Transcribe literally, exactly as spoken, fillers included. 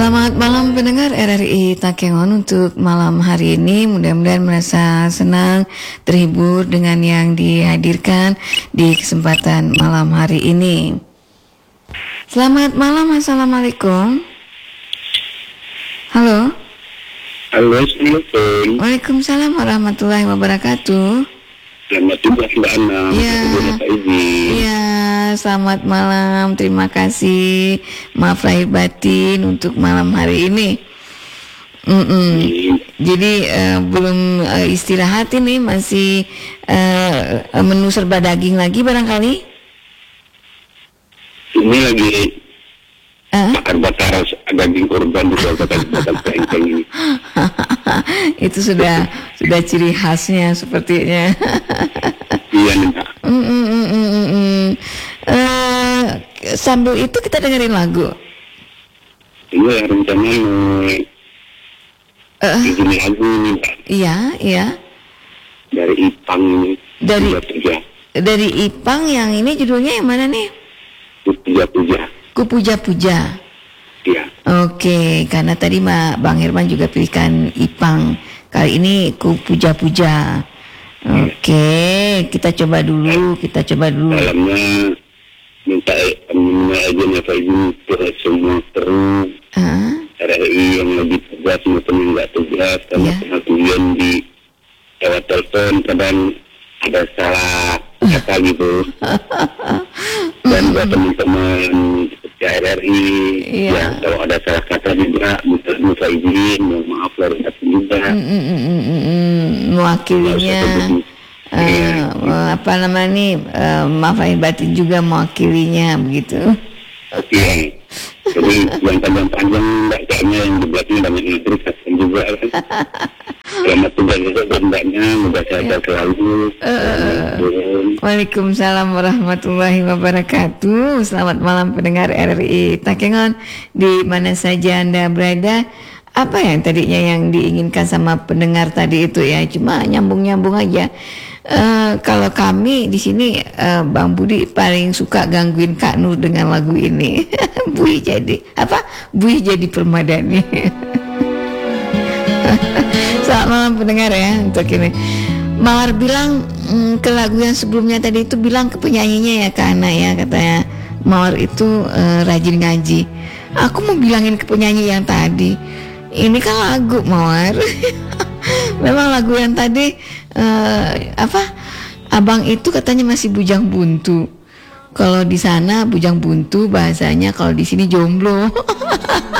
Selamat malam pendengar R R I Takengon untuk malam hari ini. Mudah-mudahan merasa senang, terhibur dengan yang dihadirkan di kesempatan malam hari ini. Selamat malam, Assalamualaikum. Halo. Halo, Assalamualaikum. Waalaikumsalam warahmatullahi wabarakatuh. Selamat tugas Mbak Ana. Ya, ya, selamat malam. Terima kasih. Maaf lahir batin untuk malam hari ini. Mm-mm. Jadi uh, belum uh, istirahat ini, masih uh, menu serba daging lagi barangkali. Ini lagi Uh? bakar-bakar daging kurban di kota-kota Pengkeng ini. Itu sudah sudah ciri khasnya sepertinya. Iya nih Pak. Mm, mm, mm, mm, mm, mm. Uh, sambil itu kita dengerin lagu. Iya rencana mau Uh, bikin lagu nih Pak. iya, iya. Dari Ipang ini. Dari Puja-puja. dari Ipang yang ini judulnya yang mana nih? Puja-puja. Ku puja-puja. Iya. Oke, karena tadi Ma, Bang Herman juga pilihkan Ipang. Kali ini ku puja-puja. Oke, kita coba dulu, kita coba dulu. Dalamnya minta minta aja nafas ini ke semua kru Ah, R R I yang lagi tugas maupun yang nggak tugas, karena Iya. pengakuan di lewat telepon kadang ada salah kata gitu. Dan buat teman-teman seperti R R I, Iya. ya kalau ada salah kata juga minta minta izin, mohon maaf lahir batin juga. mm, mm, mm, mm, mm, mm. Mewakilinya, Nggak usah eh, Iya. apa namanya nih, eh, maaf lahir batin juga mewakilinya begitu. Oke. Jadi yang panjang-panjang mbak kayaknya yang di belakang banyak yang terus kasihan juga kan. Selamat tugas juga buat mbaknya, mudah sehat selalu. Waalaikumsalam warahmatullahi wabarakatuh. Selamat malam pendengar R R I Takengon di mana saja Anda berada. Apa yang tadinya yang diinginkan sama pendengar tadi itu ya, cuma nyambung-nyambung aja. Uh, kalau kami di sini, uh, Bang Budi paling suka gangguin Kak Nur dengan lagu ini. Bui jadi apa? Bui jadi permadani. Selamat malam pendengar ya untuk ini. Mawar bilang mm, ke lagu yang sebelumnya tadi itu bilang ke penyanyinya ya Kak Ana ya, katanya Mawar itu uh, rajin ngaji. Aku mau bilangin ke penyanyi yang tadi, ini kan lagu Mawar. Memang lagu yang tadi uh, apa? Abang itu katanya masih bujang buntu. Kalau di sana bujang buntu bahasanya, kalau di sini jomblo.